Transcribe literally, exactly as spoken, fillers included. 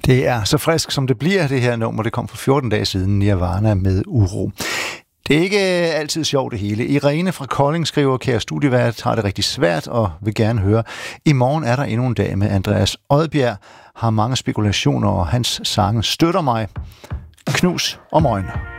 Det er så frisk, som det bliver, det her nummer. Det kom for fjorten dage siden, Nirvana med Uro. Det er ikke altid sjovt det hele. Irene fra Kolding skriver, kære studievært, har det rigtig svært og vil gerne høre. I morgen er der endnu en dag med Andreas Odbjerg. Har mange spekulationer, og hans sange støtter mig. Knus om øjne.